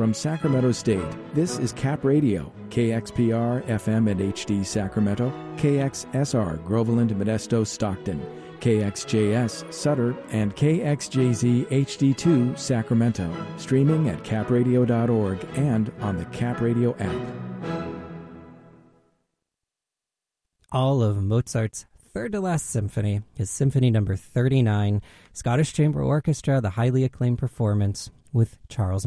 from Sacramento State, this is Cap Radio, KXPR, FM and HD Sacramento, KXSR, Groveland, Modesto, Stockton, KXJS, Sutter, and KXJZ HD2, Sacramento. Streaming at capradio.org and on the Cap Radio app. All of Mozart's third-to-last symphony, his Symphony Number 39, Scottish Chamber Orchestra, the highly acclaimed performance with Charles